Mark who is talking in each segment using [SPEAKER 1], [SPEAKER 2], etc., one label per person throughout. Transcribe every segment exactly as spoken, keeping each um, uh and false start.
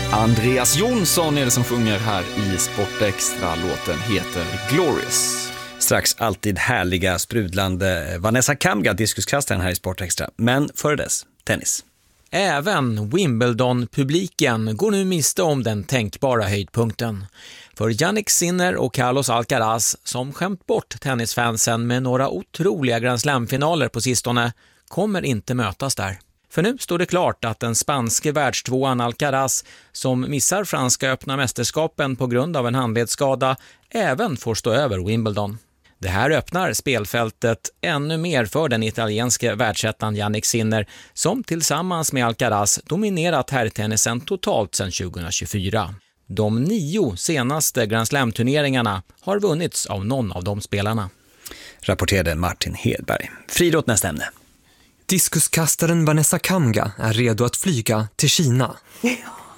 [SPEAKER 1] Andreas Jonsson är det som sjunger här i Sportextra. Låten heter Glorious.
[SPEAKER 2] Strax alltid härliga, sprudlande Vanessa Kamga, diskuskastaren här i Sportextra. Men före dess, tennis.
[SPEAKER 3] Även Wimbledon-publiken går nu miste om den tänkbara höjdpunkten. För Jannik Sinner och Carlos Alcaraz, som skämt bort tennisfansen med några otroliga Grand Slam-finaler på sistone, kommer inte mötas där. För nu står det klart att den spanske världstvåan Alcaraz, som missar franska öppna mästerskapen på grund av en handledsskada, även får stå över Wimbledon. Det här öppnar spelfältet ännu mer för den italienske världsettan Jannik Sinner, som tillsammans med Alcaraz dominerat herrtennisen totalt sedan tjugohundratjugofyra. De nio senaste Grand Slam-turneringarna har vunnits av någon av de spelarna.
[SPEAKER 2] Rapporterade Martin Hedberg. Friidrott nästa ämne.
[SPEAKER 4] Diskuskastaren Vanessa Kamga är redo att flyga till Kina.
[SPEAKER 5] Ja,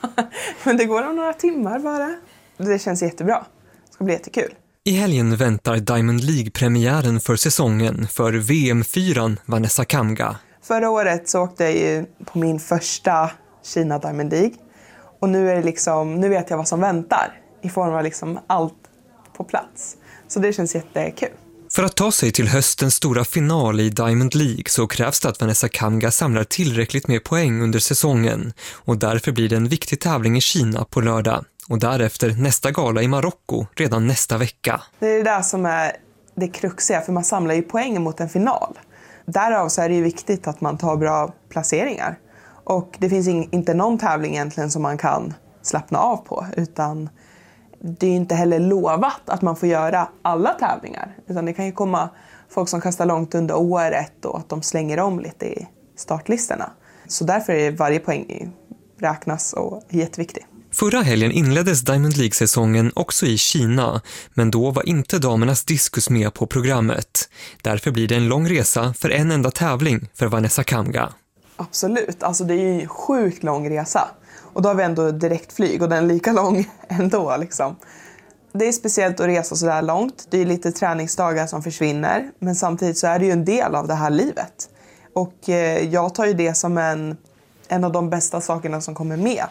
[SPEAKER 5] men det går om några timmar bara. Det känns jättebra. Det ska bli jättekul.
[SPEAKER 4] I helgen väntar Diamond League-premiären för säsongen för V M-fyran Vanessa Kamga.
[SPEAKER 5] Förra året så åkte jag ju på min första Kina Diamond League. Och nu, är det liksom, nu vet jag vad som väntar i form av liksom allt på plats. Så det känns jättekul.
[SPEAKER 4] För att ta sig till höstens stora final i Diamond League så krävs det att Vanessa Kamga samlar tillräckligt med poäng under säsongen. Och därför blir det en viktig tävling i Kina på lördag. Och därefter nästa gala i Marocko redan nästa vecka.
[SPEAKER 5] Det är det där som är det kruxiga, för man samlar ju poäng mot en final. Därav så är det ju viktigt att man tar bra placeringar. Och det finns inte någon tävling egentligen som man kan slappna av på, utan det är ju inte heller lovat att man får göra alla tävlingar. Utan det kan ju komma folk som kastar långt under året och att de slänger om lite i startlistorna. Så därför är varje poäng räknas och är jätteviktig.
[SPEAKER 4] Förra helgen inleddes Diamond League-säsongen också i Kina, men då var inte damernas diskus med på programmet. Därför blir det en lång resa för en enda tävling för Vanessa Kamga.
[SPEAKER 5] Absolut, alltså det är ju en sjukt lång resa. Och då har vi ändå direktflyg och den är lika lång ändå liksom. Det är speciellt att resa så där långt. Det är lite träningsdagar som försvinner, men samtidigt så är det ju en del av det här livet. Och eh, jag tar ju det som en, en av de bästa sakerna som kommer med.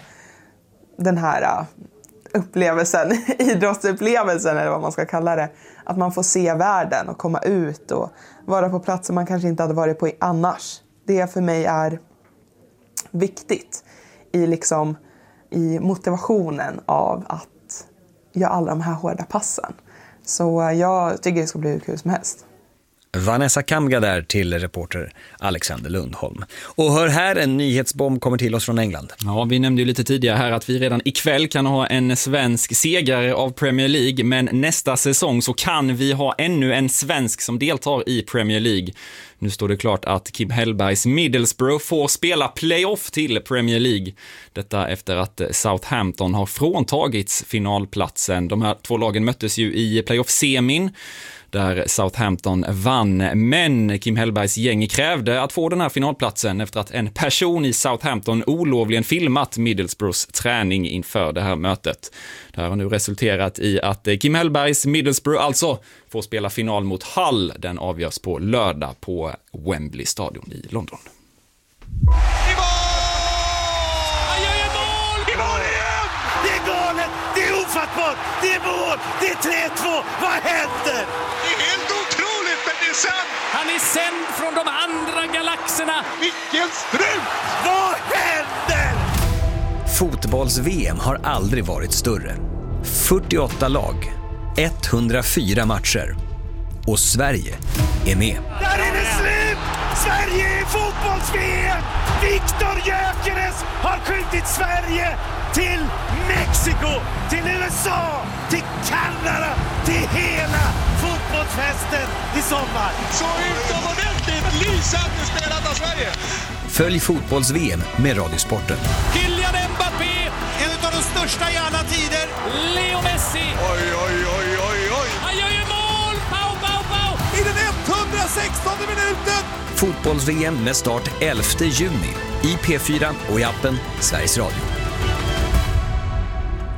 [SPEAKER 5] Den här uh, upplevelsen, idrottsupplevelsen eller vad man ska kalla det. Att man får se världen och komma ut och vara på platser man kanske inte hade varit på annars. Det för mig är viktigt i, liksom, i motivationen av att göra alla de här hårda passen. Så uh, jag tycker det ska bli hur kul som helst.
[SPEAKER 2] Vanessa Kamga där till reporter Alexander Lundholm. Och hör här, en nyhetsbomb kommer till oss från England.
[SPEAKER 1] Ja, vi nämnde ju lite tidigare här att vi redan ikväll kan ha en svensk segrare av Premier League, men nästa säsong så kan vi ha ännu en svensk som deltar i Premier League. Nu står det klart att Kim Hellbergs Middlesbrough får spela playoff till Premier League. Detta efter att Southampton har fråntagits finalplatsen. De här två lagen möttes ju i playoff-semin där Southampton vann, men Kim Hellbergs gäng krävde att få den här finalplatsen efter att en person i Southampton olovligen filmat Middlesbroughs träning inför det här mötet. Det här har nu resulterat i att Kim Hellbergs Middlesbrough alltså får spela final mot Hull. Den avgörs på lördag på Wembley Stadion i London.
[SPEAKER 6] I mål! Han gör ju mål! I mål igen! Det är galet! Det är ofattbart! Det är mål! Det är tre två! Vad händer? Det är helt otroligt, men det är sant!
[SPEAKER 7] Han är sänd från de andra galaxerna!
[SPEAKER 6] Vilken strut! Vad händer?
[SPEAKER 2] Fotbolls-V M har aldrig varit större. fyrtioåtta lag, etthundrafyra matcher. Och Sverige är med.
[SPEAKER 6] Där är det slut! Sverige är fotbolls-V M! Viktor Gyökeres har skjutit Sverige till Mexiko, till U S A, till Kanada, till hela fotbollsfesten i sommar. Så utomordentligt lysande spelat av Sverige!
[SPEAKER 2] Följ fotbolls-V M med Radiosporten.
[SPEAKER 7] Kylian Mbappé,
[SPEAKER 6] En av de största i alla tider.
[SPEAKER 7] Leo Messi.
[SPEAKER 6] Oj, oj, oj, oj, oj.
[SPEAKER 7] Han gör ju mål! Pau, pau, pau!
[SPEAKER 6] I den etthundrasextonde minuten.
[SPEAKER 2] Fotbolls-V M med start elfte juni i P fyra och i appen Sveriges Radio.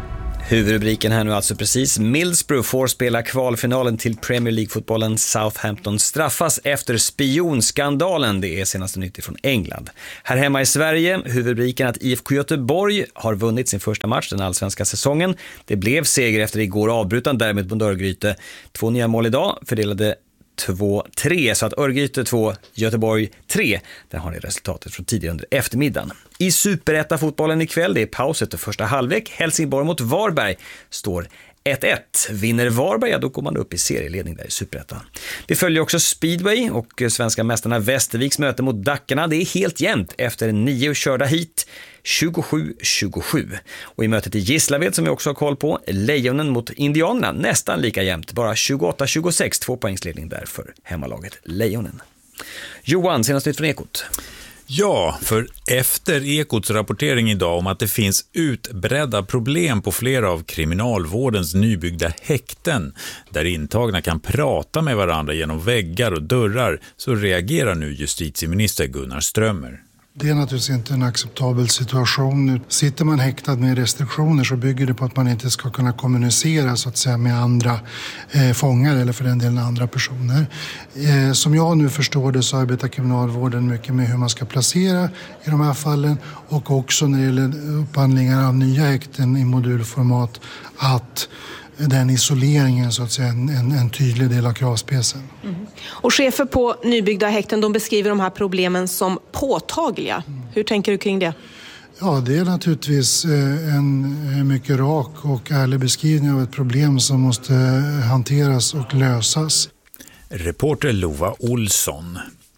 [SPEAKER 2] Huvudrubriken här nu alltså precis. Middlesbrough får spela kvalfinalen till Premier League-fotbollen. Southampton straffas efter spionskandalen. Det är senaste nytt från England. Här hemma i Sverige, huvudrubriken att I F K Göteborg har vunnit sin första match den allsvenska säsongen. Det blev seger efter igår avbrutan, därmed på Örgryte. Två nya mål idag fördelade två tre, så att Örgryte två, Göteborg tre. Där har ni resultatet från tidigare under eftermiddagen. I Superetta-fotbollen ikväll, det är paus efter första halvlek. Helsingborg mot Varberg står ett ett. Vinner Varberg, ja, då går man upp i serieledning där i Superettan. Vi följer också Speedway och svenska mästarna Västerviks möte mot Dackarna. Det är helt jämnt efter nio körda hit, tjugosju tjugosju. Och i mötet i Gislaved som vi också har koll på, Lejonen mot Indianerna, nästan lika jämnt, bara tjugoåtta tjugosex, två poängsledning där för hemmalaget Lejonen. Johan, senast nytt från Ekot.
[SPEAKER 8] Ja, för efter Ekots rapportering idag om att det finns utbredda problem på flera av kriminalvårdens nybyggda häkten där intagna kan prata med varandra genom väggar och dörrar, så reagerar nu justitieminister Gunnar Strömmer.
[SPEAKER 9] Det är naturligtvis inte en acceptabel situation. Sitter man häktad med restriktioner så bygger det på att man inte ska kunna kommunicera så att säga med andra eh, fångar eller för den delen andra personer. Eh, som jag nu förstår det så arbetar kriminalvården mycket med hur man ska placera i de här fallen och också när det gäller upphandlingar av nya häkten i modulformat att den isoleringen så att säga en, en, en tydlig del av kravspecen.
[SPEAKER 10] Mm. Och chefer på nybyggda häkten, de beskriver de här problemen som påtagliga. Mm. Hur tänker du kring det?
[SPEAKER 9] Ja, det är naturligtvis en mycket rak och ärlig beskrivning av ett problem som måste hanteras och lösas.
[SPEAKER 8] Reporter Lova Olsson.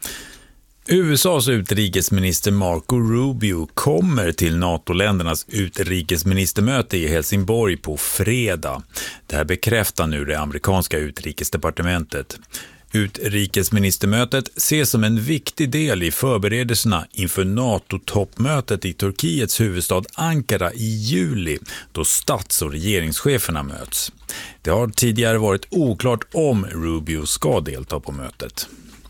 [SPEAKER 8] U S A:s utrikesminister Marco Rubio kommer till NATO-ländernas utrikesministermöte i Helsingborg på fredag. Det här bekräftar nu det amerikanska utrikesdepartementet. Utrikesministermötet ses som en viktig del i förberedelserna inför NATO-toppmötet i Turkiets huvudstad Ankara i juli, då stats- och regeringscheferna möts. Det har tidigare varit oklart om Rubio ska delta på mötet.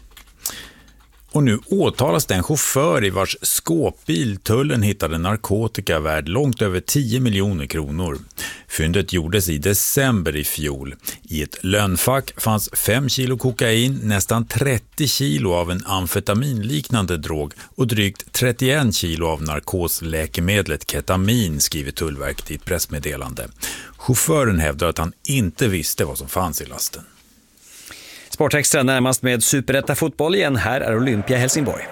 [SPEAKER 8] Och nu åtalas den chaufför i vars skåpbil tullen hittade narkotika värd långt över tio miljoner kronor. Fyndet gjordes i december i fjol. I ett lönnfack fanns fem kilo kokain, nästan trettio kilo av en amfetaminliknande drog och drygt trettioett kilo av narkosläkemedlet ketamin, skriver Tullverket i ett pressmeddelande. Chauffören hävdar att han inte visste vad som fanns i lasten.
[SPEAKER 2] Sportextra närmast med Superetta fotboll igen. Här är Olympia Helsingborg.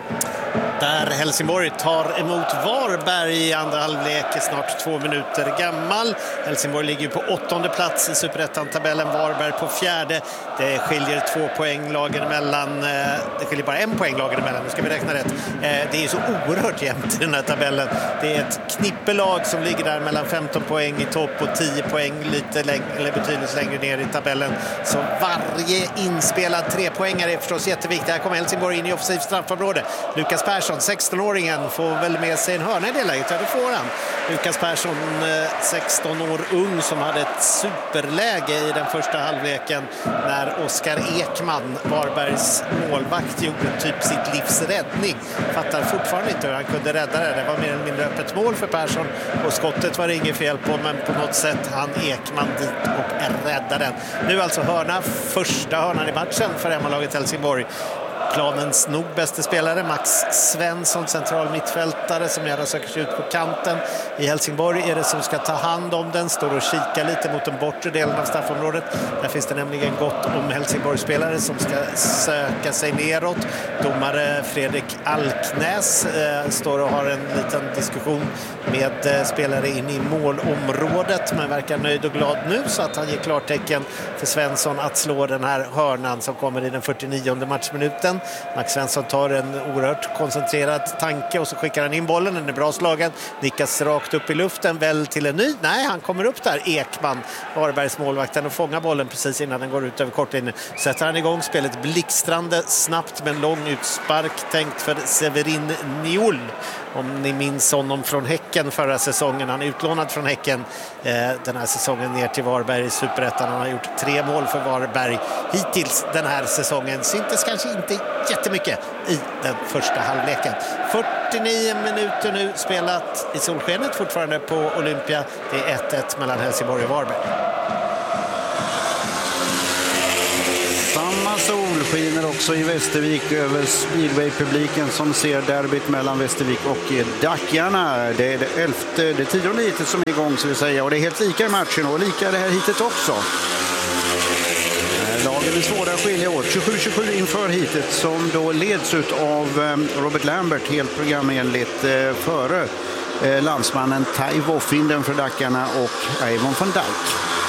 [SPEAKER 11] Där Helsingborg tar emot Varberg i andra halvlek, snart två minuter gammal. Helsingborg ligger på åttonde plats i Superettan-tabellen, Varberg på fjärde. Det skiljer två poäng lagen emellan. Det skiljer bara en poäng lagen emellan, nu ska vi räkna rätt. Det är så oerhört jämnt i den här tabellen. Det är ett knippelag som ligger där mellan femton poäng i topp och tio poäng lite längre, eller betydligt längre ner i tabellen. Så varje inspelad trepoängare är förstås jätteviktigt. Här kommer Helsingborg in i offensiv straffområde. Lukas Persson, sexton-åringen, får väl med sig en hörna i det läget. Ja, det får han. Lukas Persson, sexton år ung, som hade ett superläge i den första halvleken när Oskar Ekman, Varbergs målvakt, gjorde typ sitt livs räddning. Fattar fortfarande inte hur han kunde rädda det. Det var mer eller mindre öppet mål för Persson och skottet var det inget fel på, men på något sätt han Ekman dit och räddade den. Nu alltså hörna, första hörnan i matchen för hemmalaget Helsingborg. Planens nog bästa spelare Max Svensson, central mittfältare, som gärna söker sig ut på kanten i Helsingborg, är det som ska ta hand om den, står och kikar lite mot den bortre delen av straffområdet. Där finns det nämligen gott om Helsingborg-spelare som ska söka sig neråt. Domare Fredrik Alknäs eh, står och har en liten diskussion med eh, spelare in i målområdet, men verkar nöjd och glad nu, så att han ger klartecken för Svensson att slå den här hörnan som kommer i den fyrtionionde matchminuten. Max Svensson tar en oerhört koncentrerad tanke och så skickar han in bollen. Den är bra slagen, nickas rakt upp i luften, väl till en ny. Nej, han kommer upp där, Ekman, Varbergs målvakten, och fångar bollen precis innan den går ut över kortlinjen. Sätter han igång spelet blixtrande snabbt med en lång utspark tänkt för Severin Niol. Om ni minns honom från Häcken förra säsongen. Han är utlånad från Häcken eh, den här säsongen ner till Varberg i Superettan. Han har gjort tre mål för Varberg hittills den här säsongen. Syntes kanske inte jättemycket i den första halvleken. fyrtionio minuter nu spelat i solskenet fortfarande på Olympia. Det är ett ett mellan Helsingborg och Varberg.
[SPEAKER 12] Samma sol skiner också i Västervik över speedway-publiken som ser derbyt mellan Västervik och Dackarna. Det är det elfte, det tionde hitet som är igång, så vi säga, och det är helt lika i matchen och lika det här hitet också. Lagen är svåra att skilja åt. tjugosju tjugosju inför hitet som då leds ut av Robert Lambert helt programenligt före landsmannen Tai Woffinden för Dackarna och Eivon van Dijk.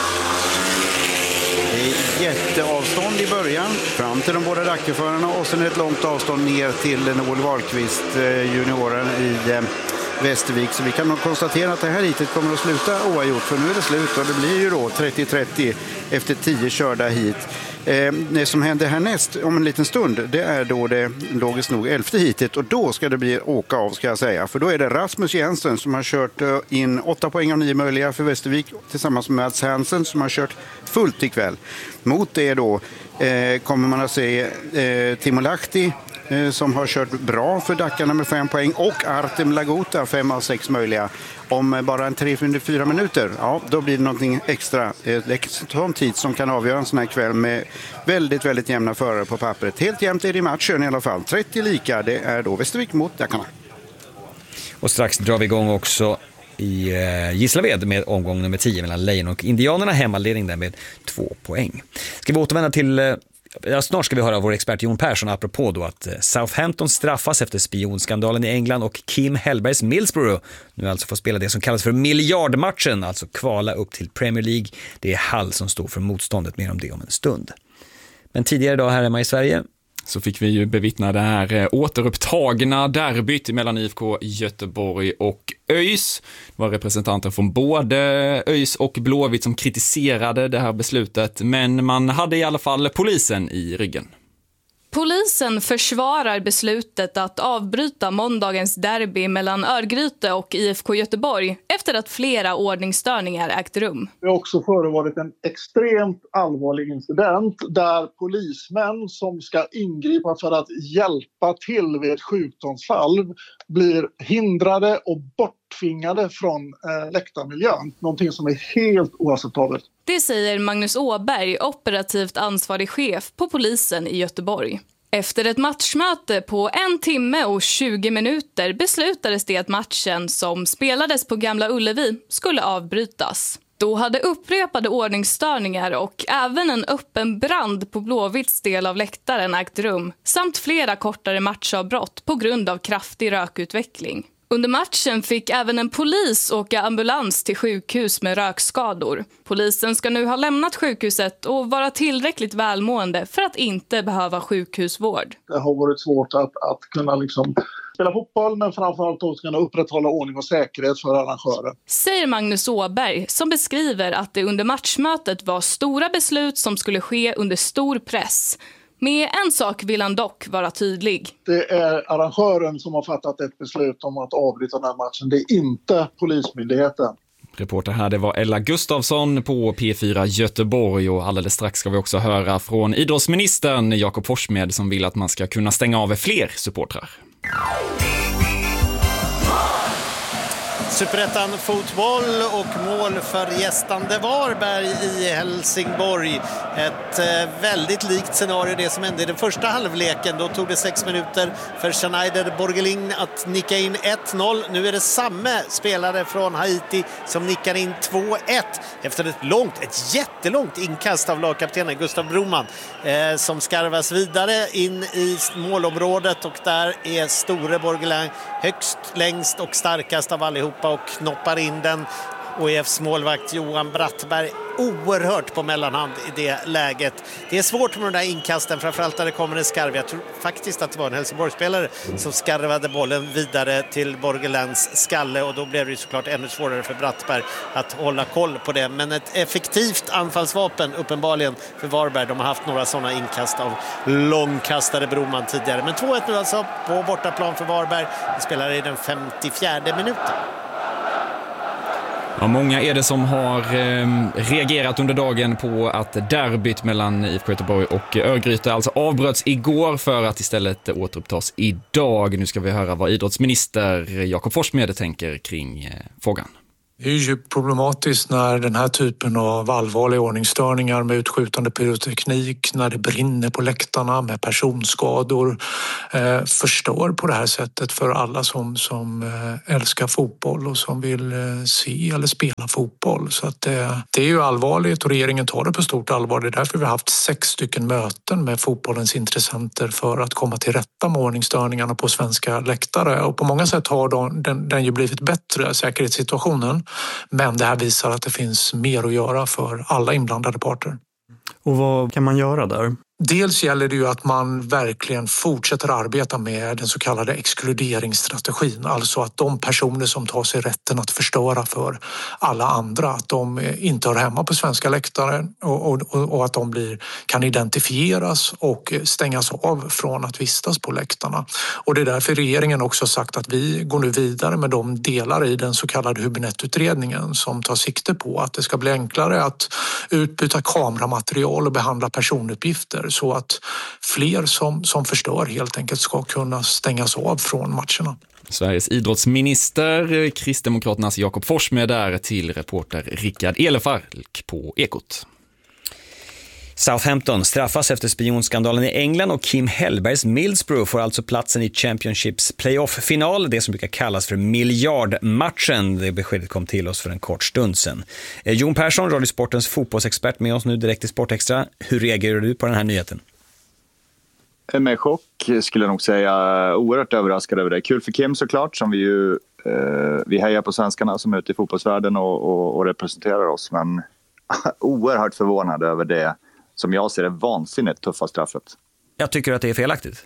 [SPEAKER 12] Jätteavstånd i början fram till de båda Dackerförarna och sen ett långt avstånd ner till Noel Wahlqvist, junioren i Västervik. Så vi kan nog konstatera att det här hitet kommer att sluta oavgjort, för nu är det slut och det blir ju då trettio trettio efter tio körda hit. Eh, det som händer härnäst om en liten stund, det är då det logiskt nog elfte hitet och då ska det bli åka av, ska jag säga. För då är det Rasmus Jensen som har kört in åtta poäng av nio möjliga för Västervik tillsammans med Mats Hansen som har kört fullt ikväll. Mot det då eh, kommer man att se eh, Timo Lahti eh, som har kört bra för Dackarna med fem poäng och Artem Lagota fem av sex möjliga. Om bara en tre till fyra minuter, ja, då blir det någonting extra. Det är sån tid som kan avgöra en sån här kväll med väldigt, väldigt jämna förare på pappret. Helt jämnt är det i matchen i alla fall. trettio lika, det är då Västervik mot Dackarna.
[SPEAKER 2] Och strax drar vi igång också i eh, Gislaved med omgång nummer tio mellan Lejon och Indianerna. Hemmaledning där med två poäng. Ska vi återvända till... Eh, Ja, snart ska vi höra vår expert Jon Persson apropå då att Southampton straffas efter spionskandalen i England och Kim Hellbergs Middlesbrough nu alltså får spela det som kallas för miljardmatchen, alltså kvala upp till Premier League. Det är Hull som står för motståndet, mer om det om en stund. Men tidigare idag här hemma i Sverige
[SPEAKER 1] så fick vi ju bevittna det här återupptagna derbyt mellan I F K Göteborg och ÖIS. Det var representanter från både ÖIS och Blåvitt som kritiserade det här beslutet, men man hade i alla fall polisen i ryggen.
[SPEAKER 13] Polisen försvarar beslutet att avbryta måndagens derby mellan Örgryte och I F K Göteborg efter att flera ordningsstörningar ägt rum.
[SPEAKER 14] Det har också förevarit en extremt allvarlig incident där polismän som ska ingripa för att hjälpa till vid ett sjukdomsfall blir hindrade och borttvingade från eh, läktarmiljön. Någonting som är helt oacceptabelt.
[SPEAKER 13] Det säger Magnus Åberg, operativt ansvarig chef på polisen i Göteborg. Efter ett matchmöte på en timme och tjugo minuter beslutades det att matchen som spelades på Gamla Ullevi skulle avbrytas. Då hade upprepade ordningsstörningar och även en öppen brand på Blåvitts del av läktaren ägt rum, samt flera kortare matchavbrott på grund av kraftig rökutveckling. Under matchen fick även en polis åka ambulans till sjukhus med rökskador. Polisen ska nu ha lämnat sjukhuset och vara tillräckligt välmående för att inte behöva sjukhusvård.
[SPEAKER 14] Det har varit svårt att, att kunna liksom spela fotboll, men framförallt att kunna upprätthålla ordning och säkerhet för arrangören.
[SPEAKER 13] Säger Magnus Åberg, som beskriver att det under matchmötet var stora beslut som skulle ske under stor press. Med en sak vill han dock vara tydlig.
[SPEAKER 14] Det är arrangören som har fattat ett beslut om att avbryta den här matchen. Det är inte polismyndigheten.
[SPEAKER 1] Reporter här, det var Ella Gustafsson på P fyra Göteborg, och alldeles strax ska vi också höra från idrottsministern Jakob Forssmed som vill att man ska kunna stänga av fler supportrar.
[SPEAKER 11] Superettan fotboll och mål för gästande Varberg i Helsingborg. Ett eh, väldigt likt scenario det som hände i den första halvleken. Då tog det sex minuter för Schneider Borgelin att nicka in ett noll. Nu är det samma spelare från Haiti som nickar in två ett efter ett långt, ett jättelångt inkast av lagkaptenen Gustav Broman eh, som skarvas vidare in i målområdet, och där är store Borgelin högst, längst och starkast av allihopa och knoppar in den. O E F:s målvakt Johan Brattberg oerhört på mellanhand i det läget. Det är svårt med de där inkasten, framförallt när det kommer en skarv. Jag tror faktiskt att det var en Helsingborgsspelare som skarvade bollen vidare till Borgelens skalle, och då blev det ju såklart ännu svårare för Brattberg att hålla koll på det. Men ett effektivt anfallsvapen uppenbarligen för Varberg. De har haft några sådana inkast av långkastare Broman tidigare. Men två ett nu alltså på bortaplan för Varberg. Vi spelar i den femtiofjärde minuten.
[SPEAKER 1] Ja, många är det som har eh, reagerat under dagen på att derbyt mellan I F K Göteborg och Örgryte alltså avbröts igår för att istället återupptas idag. Nu ska vi höra vad idrottsminister Jakob Forssmed tänker kring eh, frågan.
[SPEAKER 15] Det är ju problematiskt när den här typen av allvarliga ordningsstörningar med utskjutande pyroteknik, när det brinner på läktarna med personskador, eh, förstör på det här sättet för alla som, som eh, älskar fotboll och som vill eh, se eller spela fotboll. Så att, eh, det är ju allvarligt och regeringen tar det på stort allvar. Det är därför vi har haft sex stycken möten med fotbollens intressenter för att komma till rätta med ordningsstörningarna på svenska läktare. Och på många sätt har de, den, den ju blivit bättre, säkerhetssituationen. Men det här visar att det finns mer att göra för alla inblandade parter.
[SPEAKER 16] Och vad kan man göra där?
[SPEAKER 15] Dels gäller det ju att man verkligen fortsätter arbeta med den så kallade exkluderingsstrategin. Alltså att de personer som tar sig rätten att förstöra för alla andra, att de inte hör hemma på svenska läktare och, och, och att de blir, kan identifieras och stängas av från att vistas på läktarna. Och det är därför regeringen också sagt att vi går nu vidare med de delar i den så kallade Hübinette-utredningen som tar sikte på att det ska bli enklare att utbyta kameramaterial och behandla personuppgifter, så att fler som, som förstör helt enkelt ska kunna stängas av från matcherna.
[SPEAKER 1] Sveriges idrottsminister, Kristdemokraternas Jakob Forssmed, där till reporter Rickard Elefalk på Ekot.
[SPEAKER 2] Southampton straffas efter spionskandalen i England och Kim Hellbergs Middlesbrough får alltså platsen i Championships playoff-final, det som brukar kallas för miljardmatchen. Det beskedet kom till oss för en kort stund sedan. Jon Persson, Radio Sportens fotbollsexpert, med oss nu direkt i Sportextra. Hur reagerar du på den här nyheten?
[SPEAKER 17] Med chock skulle jag nog säga, oerhört överraskad över det. Kul för Kim såklart, som vi ju eh, vi hejar på svenskarna som är ute i fotbollsvärlden och, och, och representerar oss, men oerhört förvånad över det som jag ser det vansinnigt tuffa straffet.
[SPEAKER 2] Jag tycker att det är felaktigt.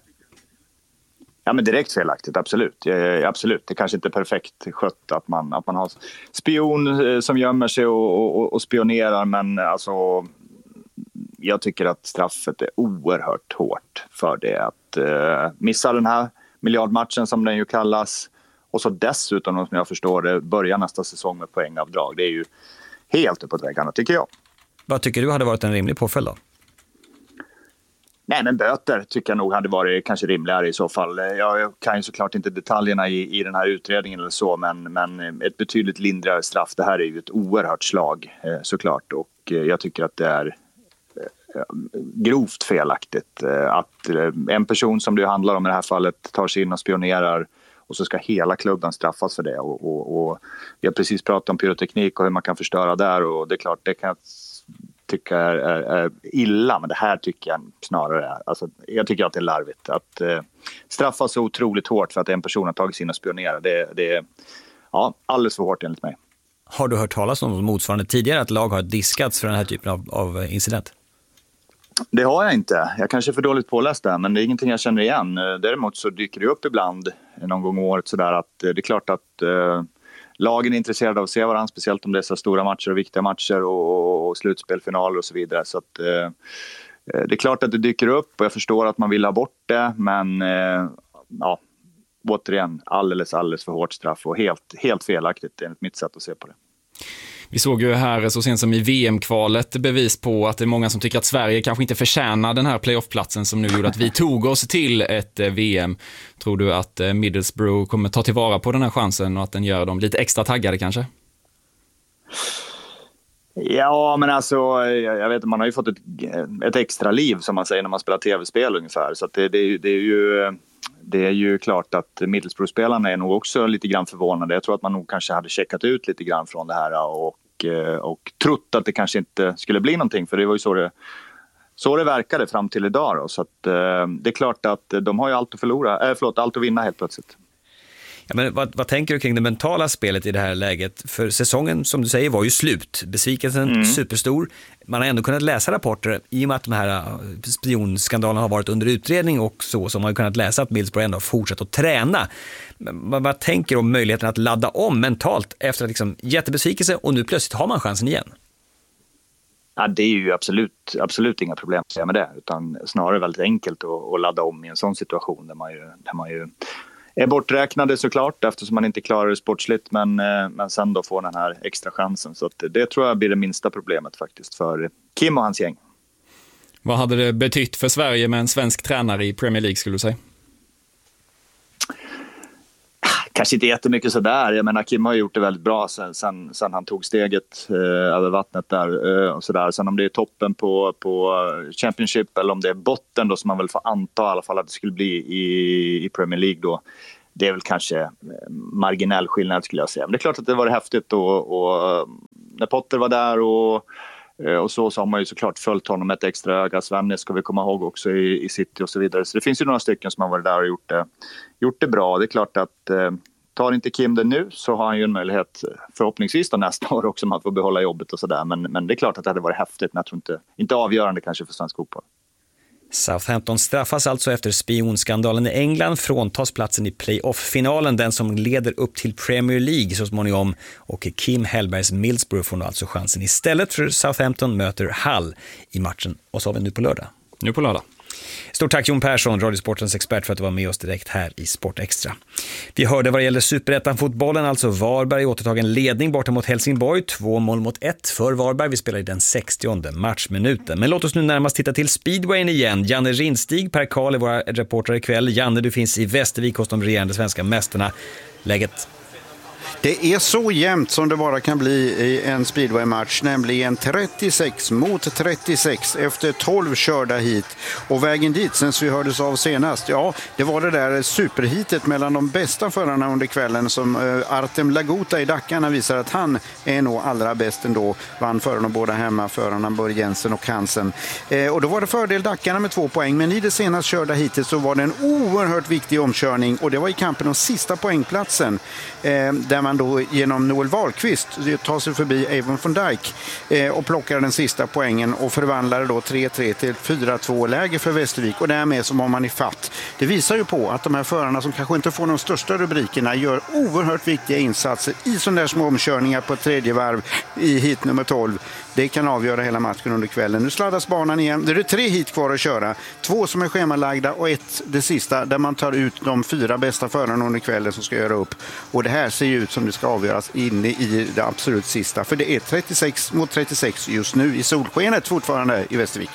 [SPEAKER 17] Ja, men direkt felaktigt, absolut. Ja, absolut. Det är kanske inte är perfekt skött att man, att man har spion som gömmer sig och, och, och spionerar, men alltså, jag tycker att straffet är oerhört hårt för det. Att uh, missa den här miljardmatchen som den ju kallas, och så dessutom, som jag förstår det, börja nästa säsong med poängavdrag. Det är ju helt uppåt väggarna, tycker jag.
[SPEAKER 2] Vad tycker du hade varit en rimlig påföljd då?
[SPEAKER 17] Nej, men böter tycker jag nog hade varit kanske rimligare i så fall. Jag kan ju såklart inte detaljerna i, i den här utredningen eller så, men, men ett betydligt lindrigare straff. Det här är ju ett oerhört slag såklart, och jag tycker att det är grovt felaktigt att en person som det handlar om i det här fallet tar sig in och spionerar, och så ska hela klubben straffas för det. Och, och, och vi har precis pratat om pyroteknik och hur man kan förstöra där, och det är klart, det kan jag tycka är, är, är illa, men det här tycker jag snarare, alltså, jag tycker att det är larvigt att eh, straffa så otroligt hårt för att en person har tagit sig in och spionerar. Det, det är ja, alldeles för hårt enligt mig.
[SPEAKER 2] Har du hört talas om motsvarande tidigare, att lag har diskats för den här typen av, av incident?
[SPEAKER 17] Det har jag inte. Jag kanske är för dåligt påläst där, men det är ingenting jag känner igen. Däremot så dyker det upp ibland någon gång om året sådär att det är klart att eh, lagen är intresserade av att se varandra, speciellt om det är så stora matcher och viktiga matcher och, och slutspelfinaler och så vidare. Så att eh, det är klart att det dyker upp, och jag förstår att man vill ha bort det, men eh, ja, återigen alldeles, alldeles för hårt straff och helt, helt felaktigt enligt mitt sätt att se på det.
[SPEAKER 1] Vi såg ju här så sent som i V M-kvalet bevis på att det är många som tycker att Sverige kanske inte förtjänar den här playoff-platsen som nu gjorde att vi tog oss till ett V M. Tror du att Middlesbrough kommer ta tillvara på den här chansen och att den gör dem lite extra taggade kanske?
[SPEAKER 17] Ja, men alltså, jag vet, man har ju fått ett, ett extra liv som man säger när man spelar tv-spel ungefär. Så att det, det, det är ju... Det är ju klart att Middlesbrough-spelarna är nog också lite grann förvånade. Jag tror att man nog kanske hade checkat ut lite grann från det här och, och trott att det kanske inte skulle bli någonting. För det var ju så det, så det verkade fram till idag. Då. Så att, det är klart att de har ju allt att förlora, äh, förlåt, allt att vinna helt plötsligt.
[SPEAKER 2] Ja, men vad, vad tänker du kring det mentala spelet i det här läget? För säsongen, som du säger, var ju slut. Besvikelsen mm. superstor. Man har ändå kunnat läsa rapporter i och med att de här spionskandalerna har varit under utredning och så, som har kunnat läsa att Middlesbrough ändå har fortsatt att träna. Men vad, vad tänker du om möjligheten att ladda om mentalt efter att liksom jättebesvikelse och nu plötsligt har man chansen igen?
[SPEAKER 17] Ja, det är ju absolut, absolut inga problem att säga med det, utan snarare väldigt enkelt att, att ladda om i en sån situation där man ju, där man ju är borträknade såklart eftersom man inte klarar det sportsligt, men, men sen då får den här extra chansen. Så att det tror jag blir det minsta problemet faktiskt för Kim och hans gäng.
[SPEAKER 1] Vad hade det betytt för Sverige med en svensk tränare i Premier League, skulle du säga?
[SPEAKER 17] Kanske inte jättemycket sådär. Jag menar, Kim har gjort det väldigt bra sen, sen, sen han tog steget eh, över vattnet där eh, och sådär. Sen om det är toppen på, på Championship eller om det är botten då, som man väl får anta i alla fall att det skulle bli i, i Premier League då. Det är väl kanske marginell skillnad, skulle jag säga. Men det är klart att det var häftigt och, och när Potter var där och Och så, så har man ju såklart följt honom med ett extra öga. Svenne ska vi komma ihåg också i, i City och så vidare. Så det finns ju några stycken som har varit där och gjort det, gjort det bra. Det är klart att eh, tar inte Kim det nu så har han ju en möjlighet förhoppningsvis då nästa år också om att få behålla jobbet och sådär. Men, men det är klart att det hade varit häftigt, men jag tror inte, inte avgörande kanske för svensk fotboll.
[SPEAKER 2] Southampton straffas alltså efter spionskandalen i England, fråntas platsen i playoff-finalen, den som leder upp till Premier League så småningom, och Kim Hellbergs Middlesbrough får nu alltså chansen istället för Southampton möter Hull i matchen. Och så har vi nu på lördag.
[SPEAKER 1] Nu på lördag.
[SPEAKER 2] Stort tack Jon Persson, Radiosportens expert, för att du var med oss direkt här i Sport Extra. Vi hörde vad det gäller Superettan-fotbollen, alltså Varberg återtagen ledning borta mot Helsingborg, två mål mot ett för Varberg. Vi spelar i den sextionde matchminuten. Men låt oss nu närmast titta till speedwayen igen. Janne Rinstig, Per Karl är våra reportrar ikväll. Janne, du finns i Västervik hos de regerande svenska mästarna. Läget?
[SPEAKER 12] Det är så jämnt som det bara kan bli i en speedway-match, nämligen trettiosex mot trettiosex efter tolv körda hit. Och vägen dit, sen vi hördes av senast, ja, det var det där superhitet mellan de bästa förarna under kvällen som uh, Artem Laguta i Dackarna visar att han är nog allra bäst ändå. Vann före de båda hemmaförarna Börje Jensen och Hansen. Eh, och då var det fördel Dackarna med två poäng, men i det senast körda hitet så var det en oerhört viktig omkörning, och det var i kampen om sista poängplatsen eh, där man då genom Noel Wahlqvist tar sig förbi Avon von Dijk eh, och plockar den sista poängen och förvandlar då tre tre till fyra två läge för Västervik, och därmed så var man i fatt. Det visar ju på att de här förarna som kanske inte får de största rubrikerna gör oerhört viktiga insatser i sådana där små omkörningar på ett tredje varv i hit nummer tolv. Det kan avgöra hela matchen under kvällen. Nu sladdas banan igen. Det är tre hit kvar att köra. Två som är schemalagda och ett, det sista, där man tar ut de fyra bästa förarna under kvällen som ska göra upp. Och det här ser ju ut som det ska avgöras inne i det absolut sista. För det är trettiosex mot trettiosex just nu i solskenet fortfarande i Västervik.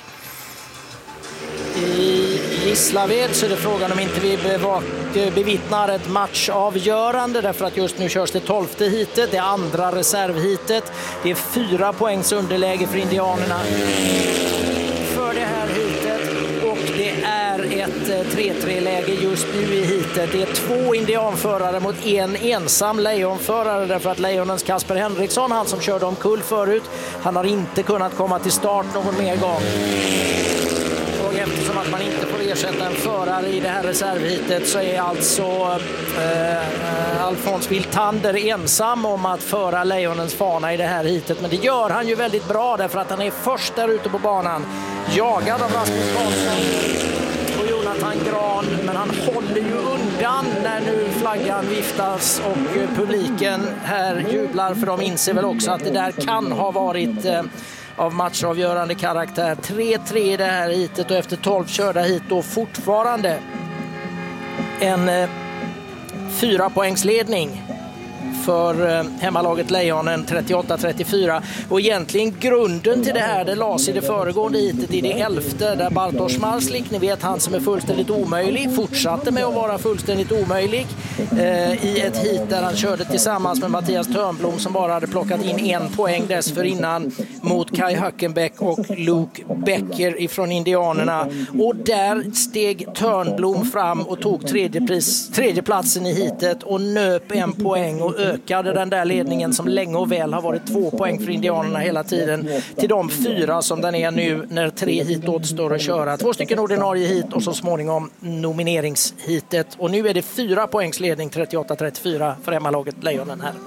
[SPEAKER 18] I Gislaved så är det frågan om inte vi bevittnar ett matchavgörande, därför att just nu körs det tolfte hitet, det andra reservhitet. Det är fyra poängs underläge för indianerna för det här hitet, och det är ett tre tre-läge just nu i hitet. Det är två indianförare mot en ensam lejonförare, därför att lejonens Kasper Henriksson, han som körde omkull förut, han har inte kunnat komma till start någon mer gång. Eftersom att man inte får ersätta en förare i det här reservhitet så är alltså eh, Alfons Wiltander ensam om att föra lejonens fana i det här hitet. Men det gör han ju väldigt bra, därför att han är först där ute på banan. Jagad av Rasmus Karlsson och Jonathan Gran, men han håller ju undan när nu flaggan viftas och publiken här jublar, för de inser väl också att det där kan ha varit eh, av matchavgörande karaktär. tre tre i det här hitet, och efter tolv körda hit då fortfarande en eh, fyra poängsledning för eh, hemmalaget Lejonen, trettioåtta trettiofyra. Och egentligen grunden till det här, det lades i det föregående hitet i det elfte, där Bartosz Marslik, ni vet han som är fullständigt omöjlig, fortsatte med att vara fullständigt omöjlig eh, i ett hit där han körde tillsammans med Mattias Törnblom, som bara hade plockat in en poäng dessförinnan mot Kai Hackenbeck och Luke Becker ifrån indianerna. Och där steg Törnblom fram och tog tredje, pris, tredje platsen i hitet och nöp en poäng och ökade den där ledningen som länge och väl har varit två poäng för indianerna hela tiden till de fyra som den är nu när tre hit återstår att köra. Två stycken ordinarie hit och så småningom nomineringshitet. Och nu är det fyra poängs ledning, trettioåtta trettiofyra för hemmalaget Lejonen här.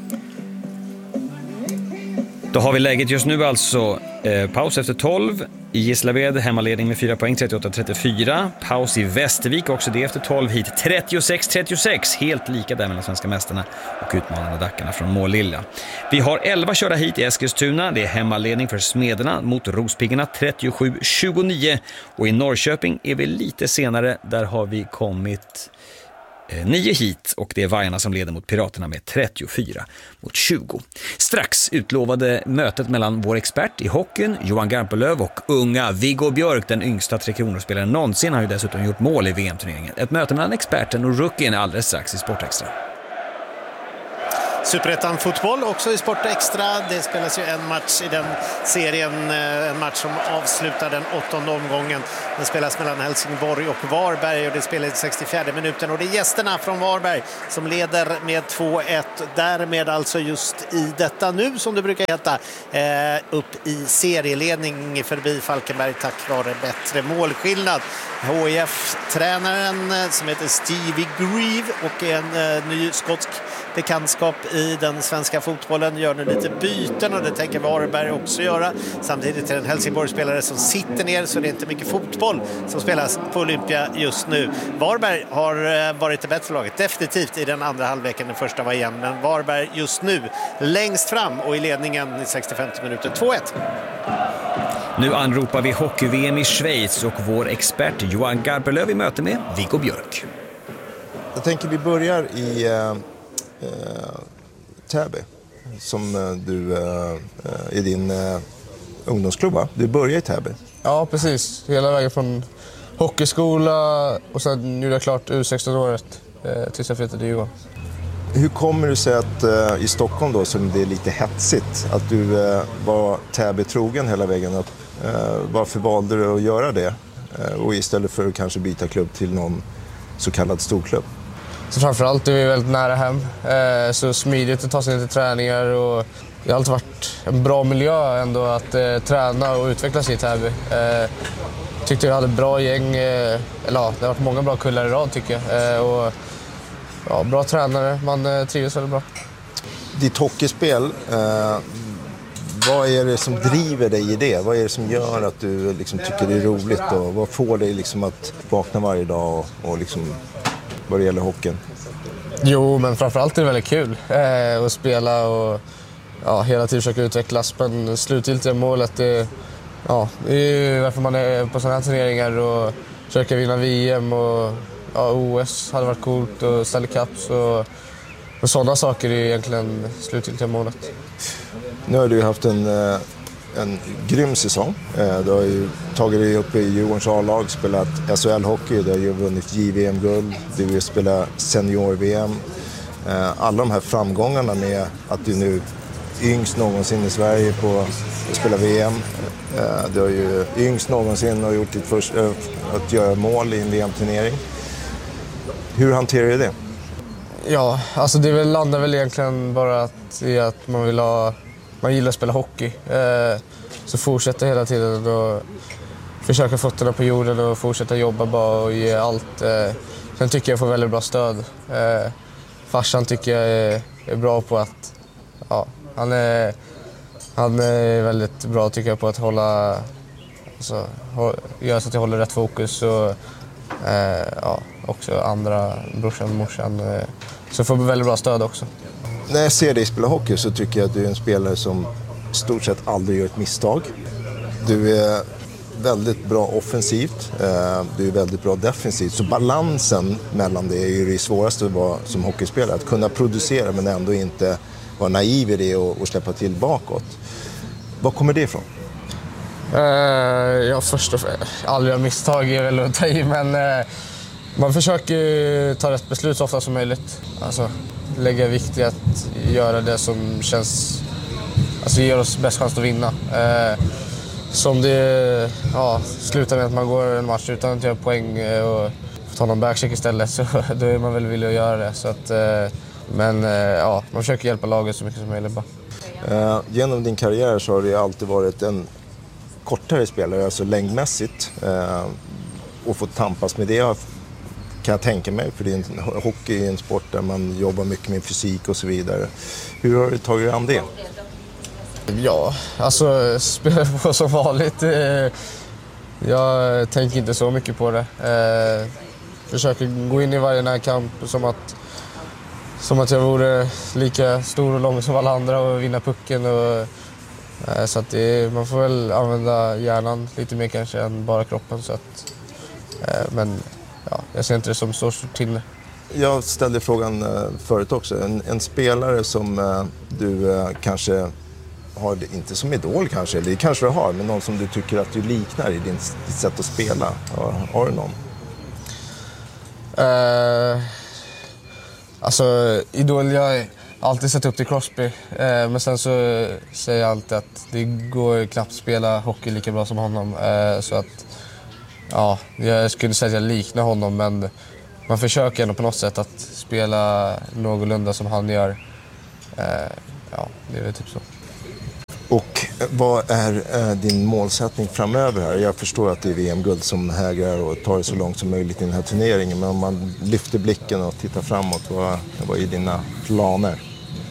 [SPEAKER 2] Då har vi läget just nu alltså eh, paus efter tolv i Gislaved, hemmaledning med fyra poäng, trettioåtta trettiofyra. Paus i Västervik också det efter tolv hit, trettiosex trettiosex. Helt lika där mellan svenska mästarna och utmanarna Dackarna från Målilla. Vi har elva körda hit i Eskilstuna. Det är hemmaledning för Smederna mot Rospiggarna, trettiosju tjugonio. Och i Norrköping är vi lite senare. Där har vi kommit nio hit och det är Vargarna som leder mot Piraterna med trettiofyra mot tjugo. Strax utlovade mötet mellan vår expert i hockeyn, Johan Garpenlöv, och unga Viggo Björk, den yngsta Tre Kronor-spelaren någonsin, har ju dessutom gjort mål i V M-turneringen. Ett möte mellan experten och rookien alldeles strax i Sportextra.
[SPEAKER 11] Superettan fotboll också i Sportextra. Det spelas ju en match i den serien, en match som avslutar den åttonde omgången. Den spelas mellan Helsingborg och Varberg och det spelas i sextiofjärde minuten. Och det är gästerna från Varberg som leder med två ett. Därmed alltså just i detta nu, som det brukar heta, eh, upp i serieledning förbi Falkenberg tack vare bättre målskillnad. H I F-tränaren som heter Stevie Grieve och en eh, ny skotsk bekantskap i den svenska fotbollen gör nu lite byten och det tänker Varberg också göra. Samtidigt är det en Helsingborg-spelare som sitter ner så det är inte mycket fotboll som spelas på Olympia just nu. Varberg har varit det bättre laget definitivt i den andra halvleken, den första var igen, men Varberg just nu längst fram och i ledningen i sextiofemte minuten två ett.
[SPEAKER 2] Nu anropar vi hockey-V M i Schweiz och vår expert Johan Garpenlöv i möte med Viggo Björk.
[SPEAKER 19] Jag tänker vi börjar i eh, eh, Täby som eh, du eh, i din eh, ungdomsklubba. Du börjar i Täby.
[SPEAKER 20] Ja, precis. Hela vägen från hockeyskola och sen gjorde jag klart U sexton-året eh, tills jag flyttade till Johan.
[SPEAKER 19] Hur kommer det sig att eh, i Stockholm då, som det är lite hetsigt, att du eh, var Täby trogen hela vägen upp? Eh, varför valde du att göra det? Eh, och istället för att kanske byta klubb till någon så kallad storklubb?
[SPEAKER 20] Så framförallt är vi väldigt nära hem. Eh, så smidigt att ta sig till träningar och det har alltid varit en bra miljö ändå att eh, träna och utveckla sig i Täby. Eh, tyckte jag hade bra gäng, eh, eller ja, det har varit många bra kullar i rad tycker jag. Eh, och, Ja, bra tränare, man eh, trivs väldigt bra.
[SPEAKER 19] Ditt hockeyspel, eh, vad är det som driver dig i det? Vad är det som gör att du liksom, tycker det är roligt? Och vad får dig liksom, att vakna varje dag och, och liksom, vad det gäller hockeyn?
[SPEAKER 20] Jo, men framförallt är det väldigt kul eh, att spela och ja, hela tiden försöka utvecklas. Men slutgiltiga målet är, ja, det är varför man är på sådana här turneringar och försöka vinna V M och ja, O S hade varit coolt och Stanley Cups och, och sådana saker är egentligen slutgiltiga målet.
[SPEAKER 19] Nu har du haft en, en grym säsong. Du har ju tagit dig upp i Djurgårdens A-lag, spelat S H L-hockey, du har ju vunnit J V M-guld, du har spelat senior-V M. Alla de här framgångarna med att du nu yngst någonsin i Sverige på att spela V M. Du har ju yngst någonsin och gjort ditt först, att göra mål i en V M-turnering. Hur hanterar du det?
[SPEAKER 20] Ja, alltså det väl landar väl egentligen bara att, i att man vill ha, man gillar att spela hockey. Eh, så fortsätta hela tiden och försöka fötterna på jorden och fortsätta jobba bara och ge allt. Eh, sen tycker jag får väldigt bra stöd. Eh, farsan tycker jag är, är bra på att, ja, han är, han är väldigt bra tycker jag på att hålla, alltså, göra så att jag håller rätt fokus och eh, ja, också andra, brorsan och morsan. Eh, så får vi väldigt bra stöd också.
[SPEAKER 19] När jag ser dig spela hockey så tycker jag att du är en spelare som stort sett aldrig gör ett misstag. Du är väldigt bra offensivt, eh, du är väldigt bra defensivt. Så balansen mellan det är ju det svåraste att vara som hockeyspelare. Att kunna producera men ändå inte vara naiv i det och, och släppa till bakåt. Var kommer det ifrån?
[SPEAKER 20] Uh, ja, först och främst, aldrig har misstag är väl att ta i, men uh, man försöker ta rätt beslut så ofta som möjligt. Alltså, lägga vikt i att göra det som känns, alltså ger oss bäst chans att vinna. Uh, som det ja, slutar med att man går en match utan att göra poäng och ta någon backcheck istället, så då är man väl villig att göra det. Så att, uh, Men eh, ja, man försöker hjälpa laget så mycket som möjligt bara.
[SPEAKER 19] Eh, genom din karriär så har det alltid varit en kortare spelare, alltså längdmässigt. Eh, och fått tampas med det kan jag tänka mig, för det är en, hockey är en sport där man jobbar mycket med fysik och så vidare. Hur har du tagit dig an det?
[SPEAKER 20] Ja, alltså spela på som vanligt. Eh, jag tänker inte så mycket på det. Eh, försöker gå in i varje närkamp som att, som att jag vore lika stor och lång som alla andra och vinna pucken. Och, eh, så att det, man får väl använda hjärnan lite mer kanske än bara kroppen. Så att, eh, men ja, jag ser inte det som så stort till.
[SPEAKER 19] Jag ställde frågan eh, förut också. En, en spelare som eh, du eh, kanske har, inte som idol kanske, eller det kanske du har, men någon som du tycker att du liknar i din, ditt sätt att spela. Har, har du någon?
[SPEAKER 20] Uh, alltså, idol, jag har alltid sett upp till Crosby. Uh, men sen så säger jag alltid att det går knappt spela hockey lika bra som honom. Uh, så att, ja, jag skulle säga att jag liknar honom, men man försöker ändå på något sätt att spela någorlunda som han gör. Uh, ja, det är väl typ så.
[SPEAKER 19] Och vad är eh, din målsättning framöver här? Jag förstår att det är V M-guld som hägrar och tar det så långt som möjligt i den här turneringen. Men om man lyfter blicken och tittar framåt, vad, vad är dina planer?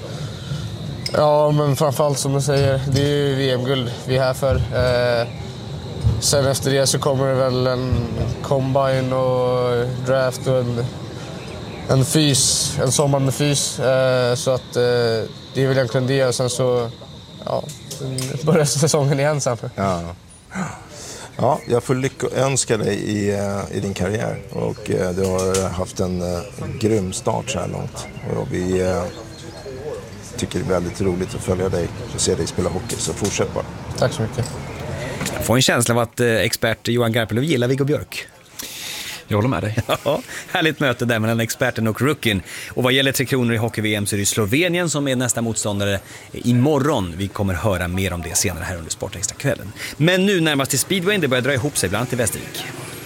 [SPEAKER 20] Ja, men framförallt som du säger, det är ju V M-guld vi är här för. Eh, sen efter det så kommer det väl en combine och draft och en, en fys, en sommar med fys. Eh, så att eh, det är väl egentligen det. Och sen så, ja, börjar säsongen igen sen.
[SPEAKER 19] Ja. Ja, jag får lyckönska dig i, i din karriär, och eh, du har haft en, en grym start så här långt. Och vi eh, tycker det är väldigt roligt att följa dig och se dig spela hockey, så fortsätt bara.
[SPEAKER 20] Tack så mycket.
[SPEAKER 2] Jag får en känsla av att eh, expert Johan Garpenlöv gillar Viggo Björk.
[SPEAKER 1] Jag håller med dig.
[SPEAKER 2] Ja, härligt möte där mellan experten och rookien. Och vad gäller Tre Kronor i hockey-V M så är det Slovenien som är nästa motståndare imorgon. Vi kommer höra mer om det senare här under Sportextra-kvällen. Men nu närmast till speedwayn, det börjar dra ihop sig bland annat i Västervik.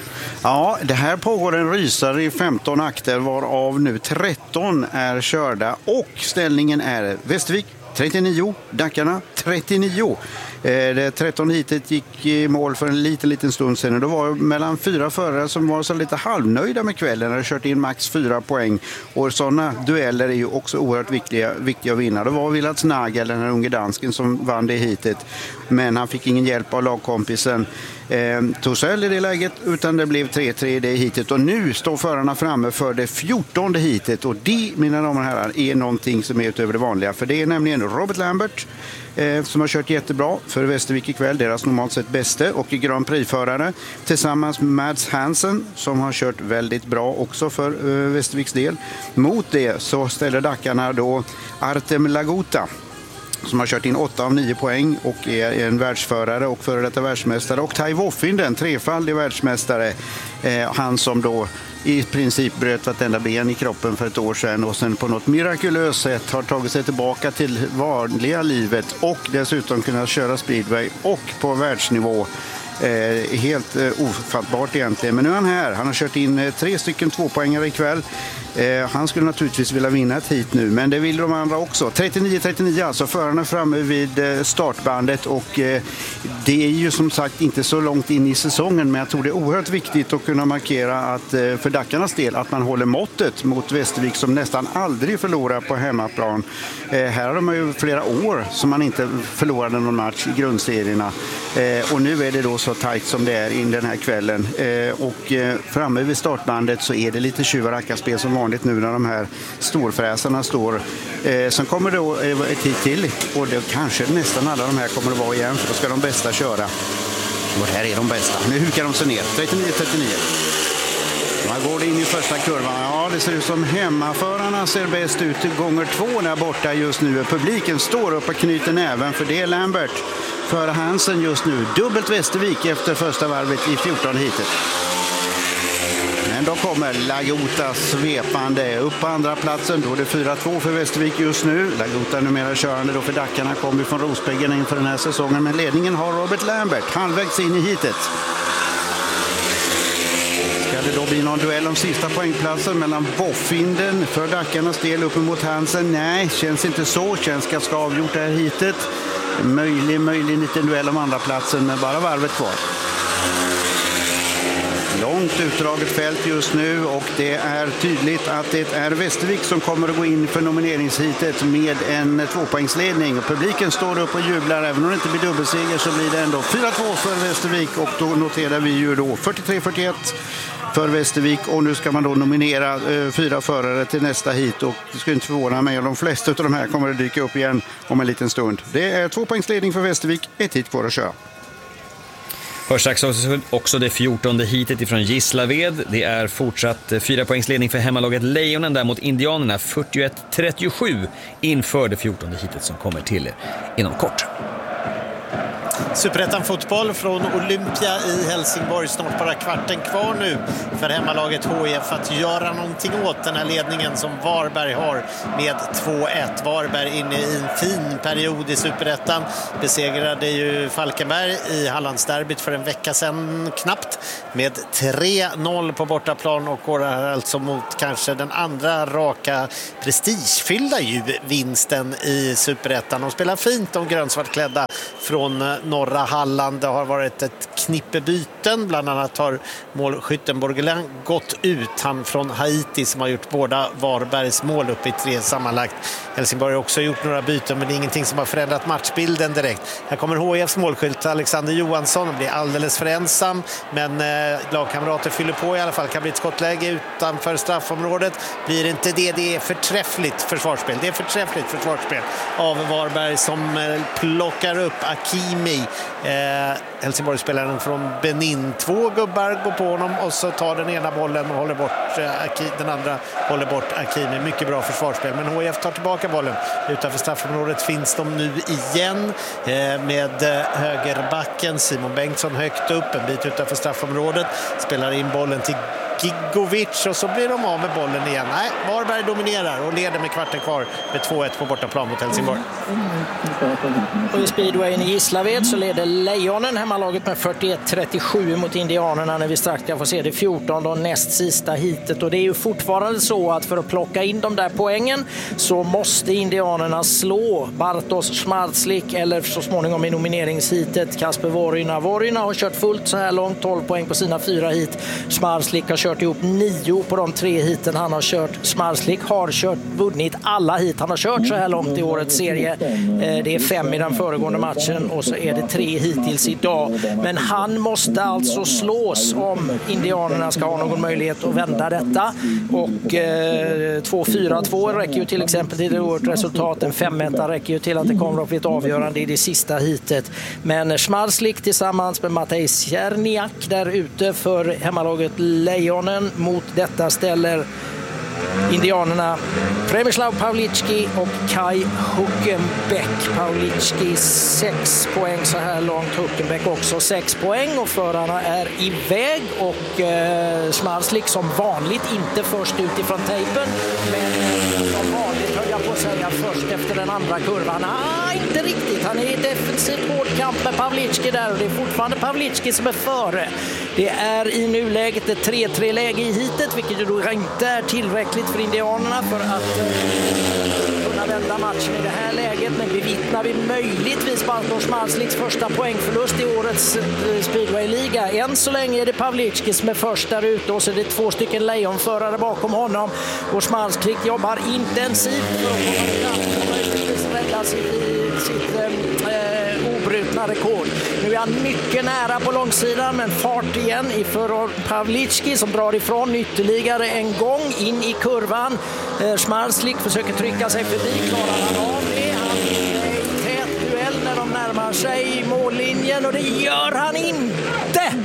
[SPEAKER 12] Ja, det här pågår en rysare i femton akter, varav nu tretton är körda. Och ställningen är Västervik trettionio, Dackarna trettionio. Det trettonde hitet gick i mål för en liten, liten stund sedan. Det var mellan fyra förare som var så lite halvnöjda med kvällen. De hade kört in max fyra poäng. Och sådana dueller är ju också oerhört viktiga, viktiga att vinna. Det var Vilats Nagel, den här unge dansken, som vann det hitet. Men han fick ingen hjälp av lagkompisen eh, Torssell i det läget, utan det blev tre tre i det hitet. Och nu står förarna framme för det fjortonde hitet. Och det, mina damer och herrar, är någonting som är utöver det vanliga. För det är nämligen Robert Lambert eh, som har kört jättebra för Västervik ikväll, deras normalt sett bäste och Grand Prix-förare, tillsammans med Mads Hansen som har kört väldigt bra också för eh, Västerviks del. Mot det så ställer Dackarna då Artem Laguta som har kört in åtta av nio poäng och är en världsförare och före detta världsmästare, och Tai Woffinden, trefaldig världsmästare, eh, han som då i princip bröt vartenda ben i kroppen för ett år sedan och sen på något mirakulöst sätt har tagit sig tillbaka till vanliga livet och dessutom kunnat köra speedway och på världsnivå. Eh, helt eh, ofattbart egentligen. Men nu är han här. Han har kört in eh, tre stycken tvåpoängare ikväll. Eh, han skulle naturligtvis vilja vinna ett hit nu, men det vill de andra också. trettionio trettionio, alltså förarna framme vid eh, startbandet, och eh, det är ju som sagt inte så långt in i säsongen, men jag tror det är oerhört viktigt att kunna markera att eh, för Dackarnas del att man håller måttet mot Västervik som nästan aldrig förlorar på hemmaplan. Eh, här har de ju flera år som man inte förlorade någon match i grundserierna, eh, och nu är det då så tajt som det är in den här kvällen. Eh, och eh, framme vid startbandet så är det lite tjuvarackarspel som vanligt nu när de här storfräsarna står. Eh, sen kommer då eh, ett hit till, och det kanske nästan alla de här kommer att vara igen, för då ska de bästa köra. Och här är de bästa. Nu hukar de sig ner. trettionio trettionio. Man går in i första kurvan. Ja, det ser ut som hemmaförarna ser bäst ut gånger två där borta just nu. Publiken står upp och knyter näven, för det är Lambert för Hansen just nu. Dubbelt Västervik efter första varvet i fjortonde hitet. Men då kommer Laguta svepande upp på andra platsen. Då är det fyra två för Västervik just nu. Laguta numera körande då för Dackarna, kommer från Rospiggen inför den här säsongen. Men ledningen har Robert Lambert halvvägs in i hitet. Ska det då blir någon duell om sista poängplatsen mellan Bofinden för Dackarnas del upp mot Hansen? Nej, känns inte så. Känns ganska avgjort det här hitet. Möjlig, möjlig liten duell om andra platsen med bara varvet kvar. Långt utdraget fält just nu och det är tydligt att det är Västervik som kommer att gå in för nomineringshitet med en tvåpoängsledning. Och publiken står upp och jublar. Även om det inte blir dubbelseger så blir det ändå fyra två för Västervik och då noterar vi ju då fyrtiotre fyrtioett för Västervik och nu ska man då nominera eh, fyra förare till nästa hit och det skulle inte förvåna mig om de flesta av de här kommer att dyka upp igen om en liten stund. Det är tvåpoängsledning för Västervik, ett hit kvar att köra.
[SPEAKER 2] Hörs strax också det fjortonde hitet ifrån Gislaved. Det är fortsatt fyra poängsledning för hemmalaget Lejonen där mot Indianerna fyrtioett trettiosju inför det fjortonde hitet som kommer till er inom kort.
[SPEAKER 11] Superettan fotboll från Olympia i Helsingborg. Snart bara kvarten kvar nu för hemmalaget H I F att göra någonting åt den här ledningen som Varberg har med två ett. Varberg inne i en fin period i Superettan. Besegrade ju Falkenberg i Hallandsderbyt för en vecka sedan knappt med tre noll på bortaplan och går alltså mot kanske den andra raka prestigefyllda ju vinsten i Superettan. De spelar fint, de grönsvartklädda från norra Halland. Det har varit ett knippebyten. Bland annat har målskytten Borgelin gått ut. Han från Haiti som har gjort båda Varbergs mål upp i tre sammanlagt. Helsingborg har också gjort några byten men det är ingenting som har förändrat matchbilden direkt. Här kommer H I F:s målskytt Alexander Johansson och blir alldeles för ensam. Men eh, lagkamrater fyller på i alla fall. Kan bli ett skottläge utanför straffområdet. Blir inte det. Det är förträffligt försvarsspel. Det är förträffligt försvarsspel av Varberg som eh, plockar upp Akimi. Eh, Helsingborgsspelaren från Benin. Två gubbar går på honom och så tar den ena bollen och håller bort eh, Akimi. Den andra håller bort Akimi. Mycket bra försvarsspel. Men H I F tar tillbaka bollen. Utanför straffområdet finns de nu igen eh, med eh, högerbacken Simon Bengtsson högt upp. En bit utanför straffområdet. Spelar in bollen till Gigovic och så blir de av med bollen igen. Nej, Varberg dominerar och leder med kvarten kvar med två ett på bortaplan mot Helsingborg.
[SPEAKER 18] Och i speedwayen i Gislaved så leder Lejonen hemmalaget med fyrtioett trettiosju mot Indianerna när vi strax ska få se det fjortonde och näst sista hitet. Och det är ju fortfarande så att för att plocka in de där poängen så måste Indianerna slå Bartosz Schmarzlik eller så småningom i nomineringshitet Kasper Vorina. Vorina har kört fullt så här långt, tolv poäng på sina fyra hit. Schmarzlik har kört ihop nio på de tre hiten han har kört. Schmarzlik har kört, vunnit alla hit han har kört så här långt i årets serie. Det är fem i den föregående matchen och så är det tre hittills idag. Men han måste alltså slås om Indianerna ska ha någon möjlighet att vända detta. Och eh, två fyra två räcker ju till exempel till ett resultat. En fem ett räcker ju till att det kommer att bli ett avgörande i det sista hitet. Men Schmarzlik tillsammans med Matej Czerniak där ute för hemmalaget Lejonen. Mot detta ställer Indianerna Przemysław Pawlicki och Kai Huckenbeck. Pawlicki sex poäng så här långt, Huckenbeck också sex poäng och förarna är iväg och eh, Schmarzlik som vanligt inte först ut ifrån tejpen men som vanligt höll jag på att säga först efter den andra kurvan. Nej, inte riktigt. Han är i defensivt hård kamp med Pawlicki där och det är fortfarande Pawlicki som är före. Det är i nuläget ett tre tre läge i hitet vilket ju då inte är tillräckligt för Indianerna för att eh, kunna vända matchen i det här läget. Men bevittnar vi möjligtvis Bartosz Schmarzliks första poängförlust i årets eh, Speedway-liga. Än så länge är det Pawlicki som är först där ute och så är det två stycken lejonförare bakom honom. Och Schmarzlik jobbar intensivt för att komma fram och möjligtvis rädda sitt, sitt eh, obrutna rekord. Nu är han mycket nära på långsidan men fart igen i för Pawlicki som drar ifrån ytterligare en gång in i kurvan. Eh, Schmarzlik försöker trycka sig förbi, klarar han av det. Han är i tät duell när de närmar sig mållinjen och det gör han inte!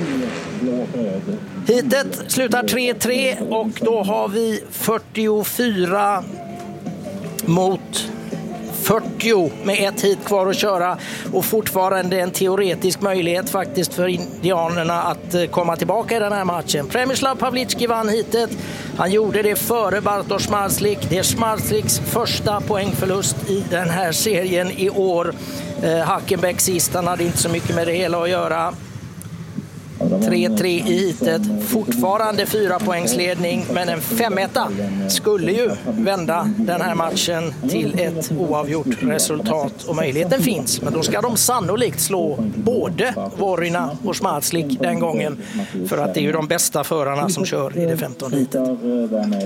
[SPEAKER 18] Hitet slutar tre tre och då har vi fyrtiofyra mot fyrtio med ett hit kvar att köra och fortfarande en teoretisk möjlighet faktiskt för Indianerna att komma tillbaka i den här matchen. Przemysław Pawlicki vann hitet. Han gjorde det före Bartosz Schmarzlik. Det är Schmarzliks första poängförlust i den här serien i år. Eh, Hackenbeck sist, han hade inte så mycket med det hela att göra. tre tre i hitet, fortfarande fyra poängsledning, men en femetta skulle ju vända den här matchen till ett oavgjort resultat och möjligheten finns, men då ska de sannolikt slå både Vorina och Schmarzlik den gången, för att det är ju de bästa förarna som kör i det femtonde hitet.